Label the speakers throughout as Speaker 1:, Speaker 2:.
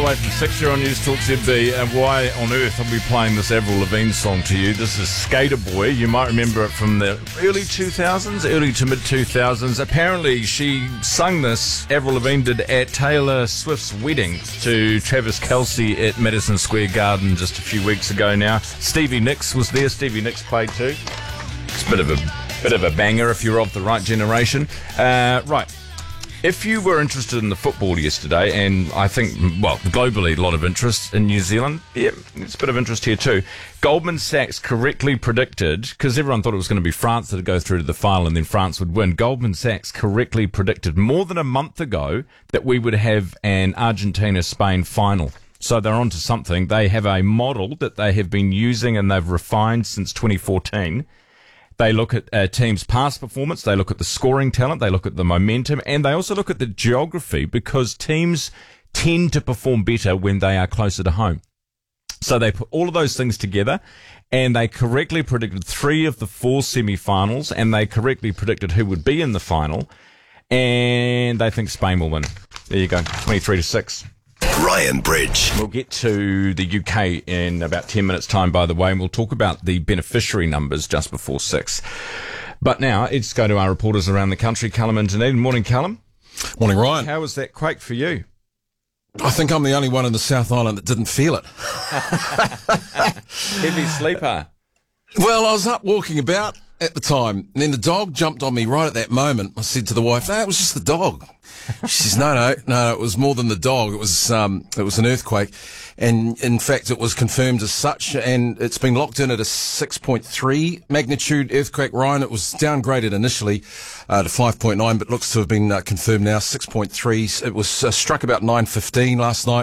Speaker 1: away from 6 year on News Talk ZB, and why on earth are we playing this Avril Lavigne song to you? This is Skater Boy. You might remember it from the early to mid 2000s. Apparently she sung this, Avril Lavigne did, at Taylor Swift's wedding to Travis Kelce at Madison Square Garden just a few weeks ago now. Stevie Nicks was there. Stevie Nicks played too. It's a bit of a banger if you're of the right generation. Right. If you were interested in the football yesterday, and I think, well, globally a lot of interest in New Zealand, yeah, it's a bit of interest here too. Goldman Sachs correctly predicted, because everyone thought it was going to be France that would go through to the final and then France would win. Goldman Sachs correctly predicted more than a month ago that we would have an Argentina-Spain final. So they're onto something. They have a model that they have been using and they've refined since 2014. They look at teams' past performance, they look at the scoring talent, they look at the momentum, and they also look at the geography, because teams tend to perform better when they are closer to home. So they put all of those things together, and they correctly predicted 3 of the 4 semi-finals, and they correctly predicted who would be in the final, and they think Spain will win. There you go, 23-6.
Speaker 2: Ryan Bridge.
Speaker 1: We'll get to the UK in about 10 minutes' time, by the way, and we'll talk about the beneficiary numbers just before 6. But now, let's go to our reporters around the country. Callum and Dunedin. Morning, Callum.
Speaker 3: Morning, Ryan.
Speaker 1: How was that quake for you?
Speaker 3: I think I'm the only one in the South Island that didn't feel it.
Speaker 1: Heavy sleeper.
Speaker 3: Well, I was up walking about at the time, and then the dog jumped on me right at that moment. I said to the wife, "No, it was just the dog." She says, no, it was more than the dog. It was an earthquake. And in fact, it was confirmed as such, and it's been locked in at a 6.3 magnitude earthquake, Ryan. It was downgraded initially to 5.9, but looks to have been confirmed now, 6.3. It was struck about 9:15 last night.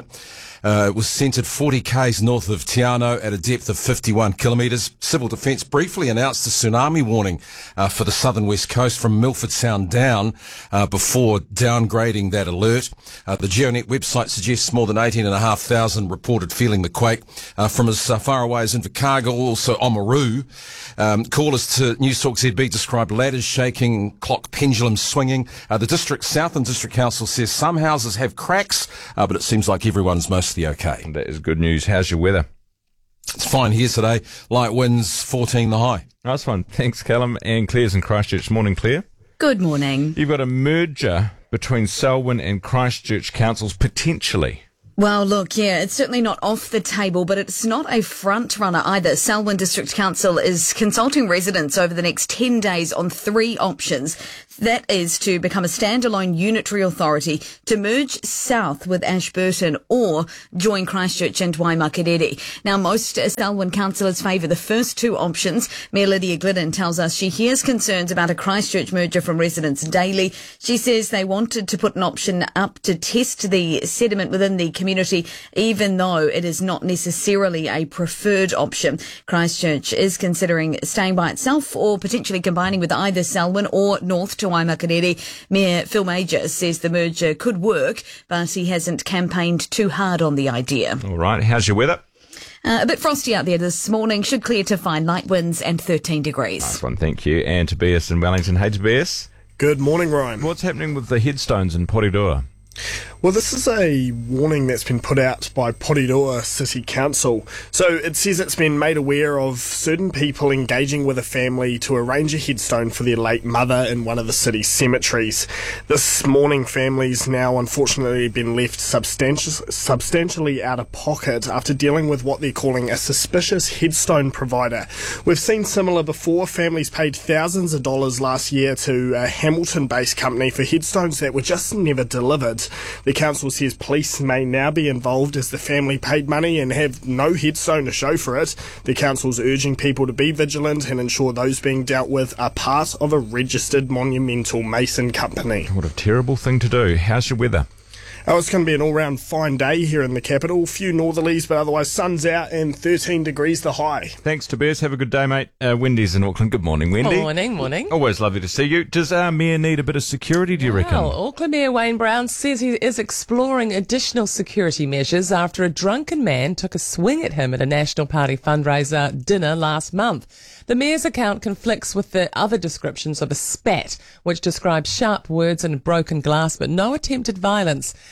Speaker 3: It was centred 40 k's north of Te Anau at a depth of 51 kilometres. Civil Defence briefly announced a tsunami warning for the southern west coast from Milford Sound down before downgrading that alert. The GeoNet website suggests more than 18,500 reported feeling the quake from as far away as Invercargill, also Oamaru. Callers to News Talk ZB described ladders shaking, clock pendulums swinging. The district, Southland District Council says some houses have cracks, but it seems like everyone's mostly okay.
Speaker 1: That is good news. How's your weather?
Speaker 3: It's fine here today. Light winds, 14 the high.
Speaker 1: Nice one. Thanks, Callum. And Claire's in Christchurch. Morning, Claire.
Speaker 4: Good morning.
Speaker 1: You've got a merger between Selwyn and Christchurch councils, potentially.
Speaker 4: Well, look, yeah, it's certainly not off the table, but it's not a front runner either. Selwyn District Council is consulting residents over the next 10 days on 3 options. That is to become a standalone unitary authority, to merge south with Ashburton, or join Christchurch and Waimakariri. Now, most Selwyn councillors favour the first 2 options. Mayor Lydia Glidden tells us she hears concerns about a Christchurch merger from residents daily. She says they wanted to put an option up to test the sediment within the community, even though it is not necessarily a preferred option. Christchurch is considering staying by itself or potentially combining with either Selwyn or North to Waimakariri. Mayor Phil Major says the merger could work, but he hasn't campaigned too hard on the idea.
Speaker 1: All right. How's your weather?
Speaker 4: A bit frosty out there this morning. Should clear to fine. Light winds and 13 degrees.
Speaker 1: Nice one. Thank you. And Tobias in Wellington. Hey, Tobias.
Speaker 5: Good morning, Ryan.
Speaker 1: What's happening with the headstones in Porirua?
Speaker 5: Well, this is a warning that's been put out by Porirua City Council. So it says it's been made aware of certain people engaging with a family to arrange a headstone for their late mother in one of the city's cemeteries. This mourning family's now unfortunately been left substantially out of pocket after dealing with what they're calling a suspicious headstone provider. We've seen similar before. Families paid thousands of dollars last year to a Hamilton-based company for headstones that were just never delivered. The council says police may now be involved as the family paid money and have no headstone to show for it. The council's urging people to be vigilant and ensure those being dealt with are part of a registered monumental mason company.
Speaker 1: What a terrible thing to do. How's your weather?
Speaker 5: Oh, it's going to be an all-round fine day here in the capital. Few northerlies, but otherwise sun's out and 13 degrees the high.
Speaker 1: Thanks, Tobias. Have a good day, mate. Wendy's in Auckland. Good morning, Wendy.
Speaker 6: Morning.
Speaker 1: Always lovely to see you. Does our mayor need a bit of security, do you reckon?
Speaker 6: Well, Auckland Mayor Wayne Brown says he is exploring additional security measures after a drunken man took a swing at him at a National Party fundraiser dinner last month. The mayor's account conflicts with the other descriptions of a spat, which describes sharp words and broken glass, but no attempted violence.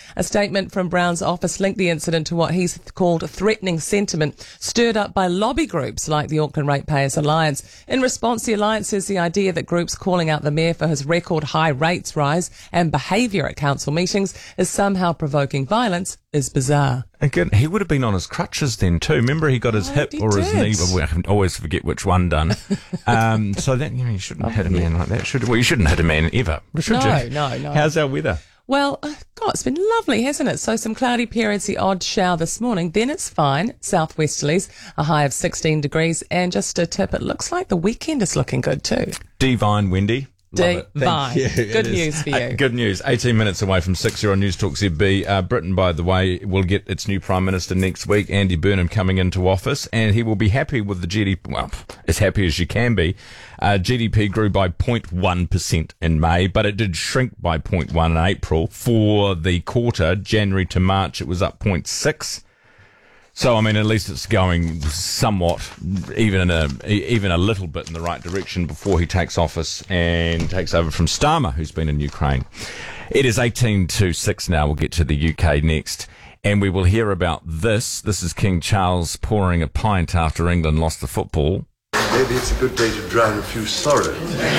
Speaker 6: A statement from Brown's office linked the incident to what he's called threatening sentiment stirred up by lobby groups like the Auckland Ratepayers Alliance. In response, the Alliance says the idea that groups calling out the Mayor for his record high rates rise and behaviour at council meetings is somehow provoking violence is bizarre.
Speaker 1: Again, he would have been on his crutches then too. Remember, he got his hip or his knee. I can always forget which one done. So that you shouldn't hit a man like that. You shouldn't hit a man ever, should you?
Speaker 6: No.
Speaker 1: How's our weather?
Speaker 6: Well, God, it's been lovely, hasn't it? So some cloudy periods, the odd shower this morning. Then it's fine. Southwesterlies, a high of 16 degrees. And just a tip, it looks like the weekend is looking good too.
Speaker 1: Divine, Wendy.
Speaker 6: Divine. Good news for you.
Speaker 1: Good news. 18 minutes away from 6 here on News Talk ZB. Britain, by the way, will get its new Prime Minister next week, Andy Burnham, coming into office, and he will be happy with the GDP, well, as happy as you can be. GDP grew by 0.1% in May, but it did shrink by 0.1 in April. For the quarter, January to March, it was up 0.6. So, I mean, at least it's going somewhat, even a little bit in the right direction before he takes office and takes over from Starmer, who's been in Ukraine. It is 18 to 6 now. We'll get to the UK next. And we will hear about this. This is King Charles pouring a pint after England lost the football.
Speaker 2: Maybe it's a good day to drown a few sorrows.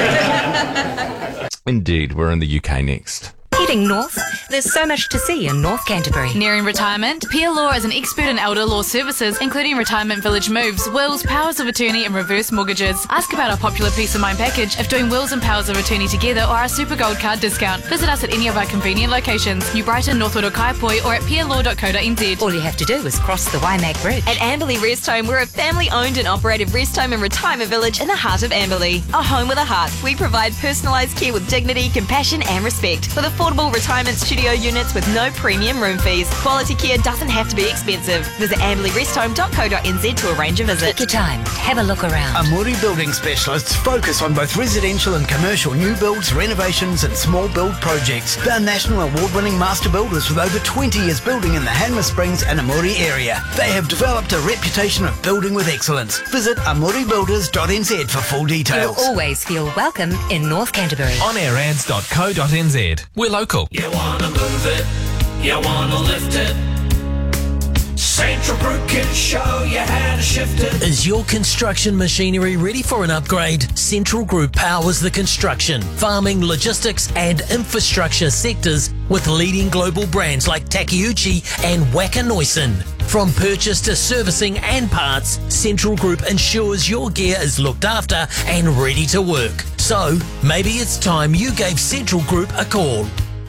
Speaker 1: Indeed, we're in the UK next.
Speaker 7: Heading north, there's so much to see in North Canterbury.
Speaker 8: Nearing retirement, Pia Law is an expert in elder law services, including retirement village moves, wills, powers of attorney and reverse mortgages. Ask about our popular Peace of Mind package if doing wills and powers of attorney together or our Super Gold card discount. Visit us at any of our convenient locations, New Brighton, Northwood or Kaipoi, or at pialaw.co.nz.
Speaker 7: All you have to do is cross the Waimak Bridge.
Speaker 9: At Amberley Rest Home, we're a family-owned and operated rest home and retirement village in the heart of Amberley. A home with a heart. We provide personalised care with dignity, compassion and respect. With affordable retirement studio units with no premium room fees. Quality care doesn't have to be expensive. Visit amberleyrest.home.co.nz to arrange a visit.
Speaker 7: Take your time. Have a look around.
Speaker 10: Amuri Building Specialists focus on both residential and commercial new builds, renovations and small build projects. They're national award-winning master builders with over 20 years building in the Hanmer Springs and Amuri area. They have developed a reputation of building with excellence. Visit amuribuilders.nz for full details.
Speaker 7: You'll always feel welcome in North Canterbury.
Speaker 11: onairads.co.nz. We're local.
Speaker 12: You wanna move it, you wanna lift it. Central Group can show you how to shift it.
Speaker 13: Is your construction machinery ready for an upgrade? Central Group powers the construction, farming, logistics and infrastructure sectors with leading global brands like Takeuchi and Wacker Neuson. From purchase to servicing and parts, Central Group ensures your gear is looked after and ready to work. So, maybe it's time you gave Central Group a call.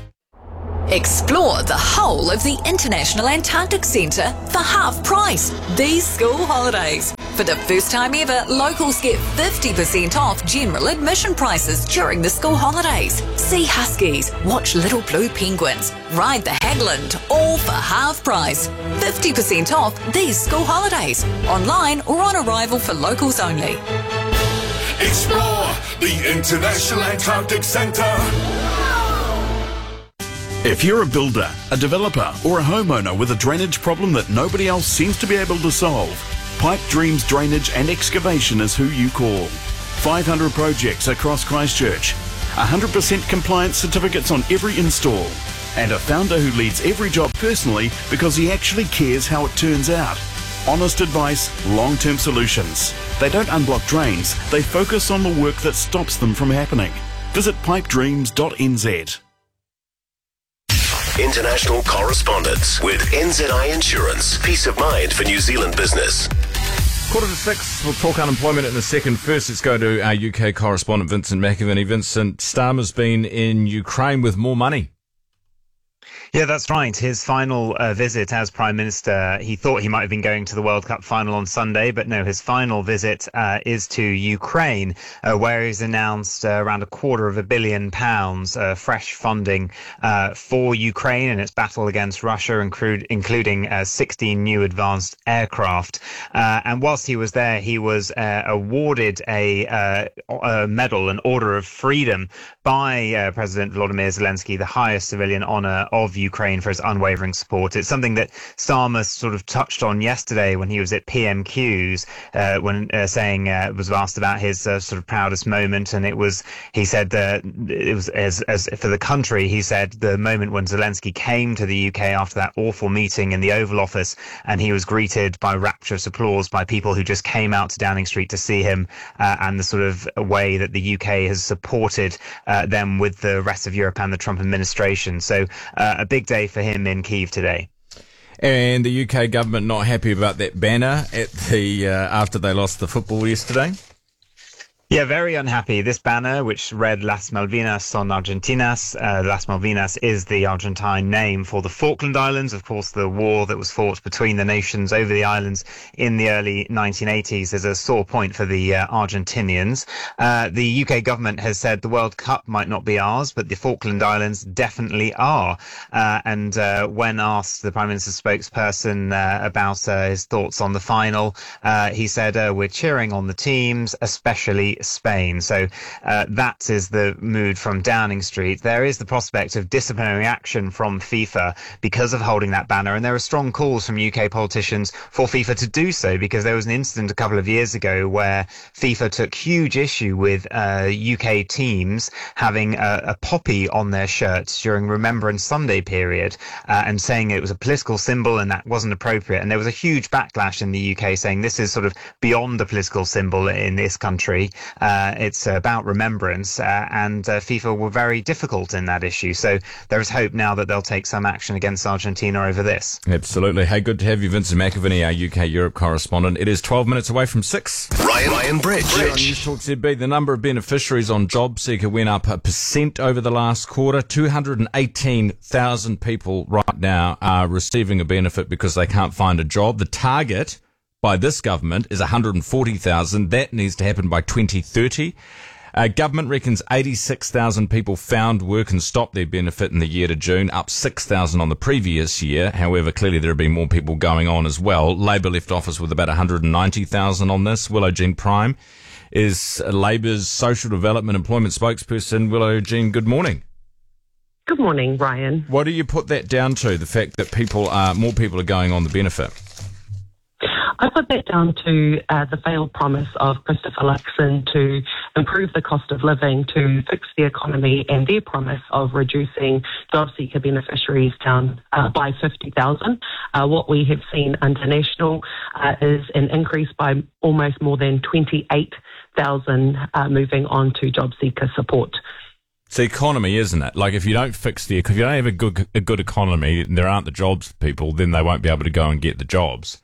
Speaker 14: Explore the whole of the International Antarctic Centre for half price these school holidays. For the first time ever, locals get 50% off general admission prices during the school holidays. See huskies, watch little blue penguins, ride the Hagland, all for half price. 50% off these school holidays, online or on arrival for locals only.
Speaker 2: Explore the International Antarctic Centre. If you're a builder, a developer or a homeowner with a drainage problem that nobody else seems to be able to solve, Pipe Dreams Drainage and Excavation is who you call. 500 projects across Christchurch, 100% compliance certificates on every install, and a founder who leads every job personally because he actually cares how it turns out. Honest advice, long-term solutions. They don't unblock drains, they focus on the work that stops them from happening. Visit pipedreams.nz.
Speaker 15: International correspondence with NZI Insurance. Peace of mind for New Zealand business.
Speaker 1: 5:45. We'll talk unemployment in a second. First, let's go to our UK correspondent, Vincent McAvaney. Vincent, Starmer's been in Ukraine with more money.
Speaker 16: Yeah, that's right. His final visit as Prime Minister, he thought he might have been going to the World Cup final on Sunday, but no, his final visit is to Ukraine, where he's announced around £250 million fresh funding for Ukraine in its battle against Russia, including 16 new advanced aircraft. And whilst he was there, he was awarded a medal, an Order of Freedom, by President Volodymyr Zelensky, the highest civilian honour of Ukraine for his unwavering support. It's something that Starmer sort of touched on yesterday when he was at PMQs, when saying was asked about his sort of proudest moment, and he said it was as for the country. He said the moment when Zelensky came to the UK after that awful meeting in the Oval Office, and he was greeted by rapturous applause by people who just came out to Downing Street to see him, and the sort of way that the UK has supported them with the rest of Europe and the Trump administration. So a big day for him in Kyiv today.
Speaker 1: And the UK government not happy about that banner at the after they lost the football yesterday?
Speaker 16: Yeah, very unhappy. This banner, which read Las Malvinas son Argentinas, Las Malvinas is the Argentine name for the Falkland Islands, of course, the war that was fought between the nations over the islands in the early 1980s is a sore point for the Argentinians. The UK government has said the World Cup might not be ours, but the Falkland Islands definitely are. And when asked, the Prime Minister's spokesperson, about his thoughts on the final, he said, we're cheering on the teams, especially Spain. So that is the mood from Downing Street. There is the prospect of disciplinary action from FIFA because of holding that banner, and there are strong calls from UK politicians for FIFA to do so, because there was an incident a couple of years ago where FIFA took huge issue with UK teams having a poppy on their shirts during Remembrance Sunday period, and saying it was a political symbol and that wasn't appropriate. And there was a huge backlash in the UK saying this is sort of beyond the political symbol in this country. It's about remembrance, and FIFA were very difficult in that issue. So there is hope now that they'll take some action against Argentina over this.
Speaker 1: Absolutely. Hey, good to have you, Vincent McAviney, our UK Europe correspondent. It is 12 minutes away from 6.
Speaker 15: Ryan Bridge.
Speaker 1: Here on News Talk ZB, the number of beneficiaries on JobSeeker went up 1% over the last quarter. 218,000 people right now are receiving a benefit because they can't find a job. The target by this government is 140,000. That needs to happen by 2030. Government reckons 86,000 people found work and stopped their benefit in the year to June, up 6,000 on the previous year. However, clearly there have been more people going on as well. Labor left office with about 190,000 on this. Willow Jean Prime is Labor's social development employment spokesperson. Willow Jean, good morning.
Speaker 17: Good morning, Ryan.
Speaker 1: What do you put that down to, the fact that more people are going on the benefit?
Speaker 17: I put that down to the failed promise of Christopher Luxon to improve the cost of living, to fix the economy, and their promise of reducing JobSeeker beneficiaries down by 50,000. What we have seen under National is an increase by almost more than 28,000 moving on to JobSeeker support.
Speaker 1: It's the economy, isn't it? Like, if you don't have a good economy, and there aren't the jobs for people, then they won't be able to go and get the jobs.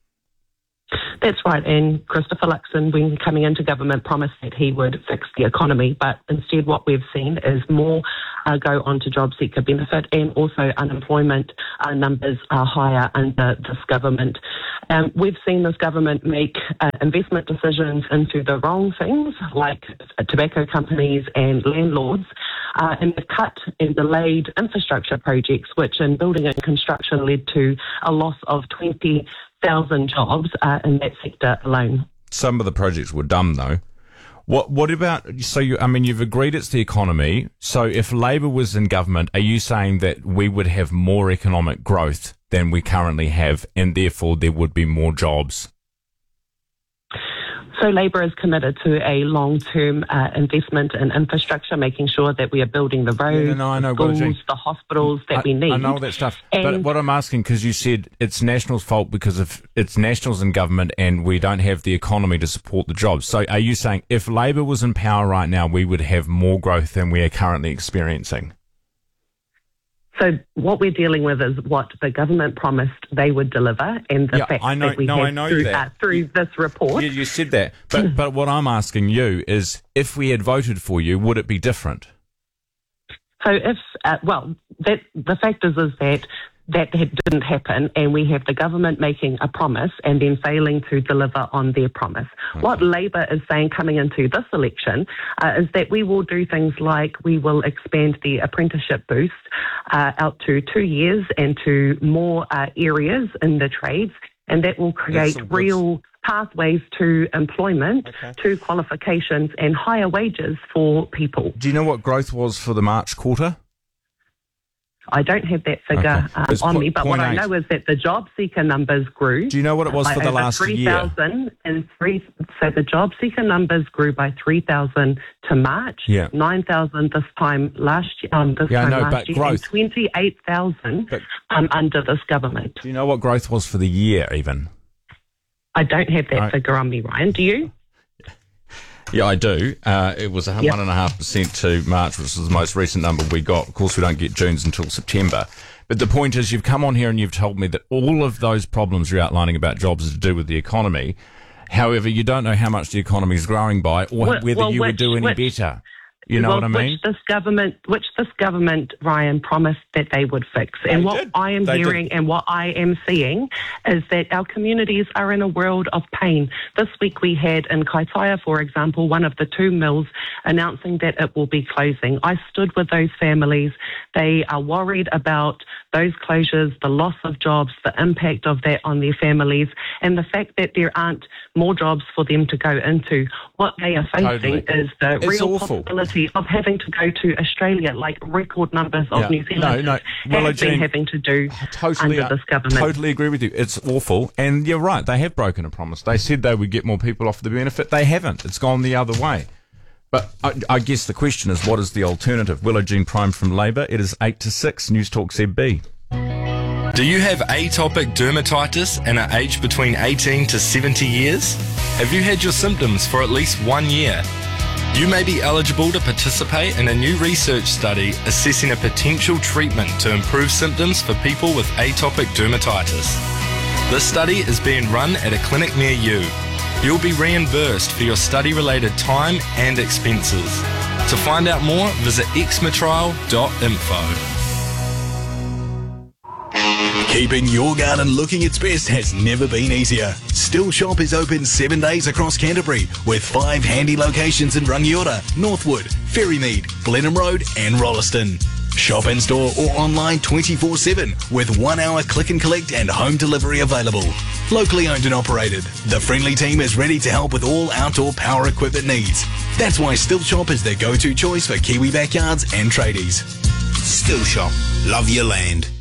Speaker 17: That's right, and Christopher Luxon, when coming into government, promised that he would fix the economy, but instead what we've seen is more go on to JobSeeker benefit, and also unemployment numbers are higher under this government. We've seen this government make investment decisions into the wrong things, like tobacco companies and landlords, and they've cut and delayed infrastructure projects, which in building and construction led to a loss of 20,000 jobs in that sector alone.
Speaker 1: Some of the projects were dumb, though. What about, you've agreed it's the economy. So if Labor was in government, are you saying that we would have more economic growth than we currently have, and therefore there would be more jobs?
Speaker 17: So Labor is committed to a long-term investment in infrastructure, making sure that we are building the roads, the schools, the hospitals that we need.
Speaker 1: I know that stuff. But what I'm asking, because you said it's National's fault because it's National's in government and we don't have the economy to support the jobs. So are you saying if Labor was in power right now, we would have more growth than we are currently experiencing?
Speaker 17: So what we're dealing with is what the government promised they would deliver, and the fact that we have through this report.
Speaker 1: Yeah, you said that. But what I'm asking you is, if we had voted for you, would it be different?
Speaker 17: So if, the fact is that didn't happen, and we have the government making a promise and then failing to deliver on their promise. Okay. What Labor is saying coming into this election is that we will do things like we will expand the apprenticeship boost out to 2 years and to more areas in the trades, and that will create real pathways to employment, to qualifications and higher wages for people.
Speaker 1: Do you know what growth was for the March quarter?
Speaker 17: I don't have that figure on me, but what I
Speaker 1: 0.8.
Speaker 17: know is that the job seeker numbers grew.
Speaker 1: Do you know what it was
Speaker 17: by
Speaker 1: for the
Speaker 17: over
Speaker 1: last year?
Speaker 17: 3,000 and so the job seeker numbers grew by 3,000 to March,
Speaker 1: Yeah.
Speaker 17: 9,000 this time last year, last year,
Speaker 1: growth.
Speaker 17: and 28,000 under this government.
Speaker 1: Do you know what growth was for the year even?
Speaker 17: I don't have that figure on me, Ryan. Do you?
Speaker 1: Yeah, I do. It was 1.5% to March, which was the most recent number we got. Of course, we don't get June's until September. But the point is, you've come on here and you've told me that all of those problems you're outlining about jobs is to do with the economy. However, you don't know how much the economy is growing by or whether you would do any better. You know what I mean?
Speaker 17: Which this government, Ryan, promised that they would fix. And what I am hearing and what I am seeing is that our communities are in a world of pain. This week we had in Kaitaia, for example, one of the 2 mills announcing that it will be closing. I stood with those families. They are worried about those closures, the loss of jobs, the impact of that on their families, and the fact that there aren't more jobs for them to go into. What they are facing is the real possibility of having to go to Australia, like record numbers of New Zealanders have been having to do under this government.
Speaker 1: Totally agree with you. It's awful. And you're right, they have broken a promise. They said they would get more people off the benefit. They haven't. It's gone the other way. But I guess the question is, what is the alternative? Willow Jean Prime from Labour. It is 8 to 6. News Talk ZB.
Speaker 18: Do you have atopic dermatitis and are aged between 18 to 70 years? Have you had your symptoms for at least 1 year? You may be eligible to participate in a new research study assessing a potential treatment to improve symptoms for people with atopic dermatitis. This study is being run at a clinic near you. You'll be reimbursed for your study-related time and expenses. To find out more, visit xmatrial.info.
Speaker 19: Keeping your garden looking its best has never been easier. Still Shop is open 7 days across Canterbury with 5 handy locations in Rangiora, Northwood, Ferrymead, Blenheim Road and Rolleston. Shop in store or online 24/7 with 1 hour click and collect and home delivery available. Locally owned and operated, the friendly team is ready to help with all outdoor power equipment needs. That's why Still Shop is the go-to choice for Kiwi backyards and tradies.
Speaker 20: Still Shop. Love your land.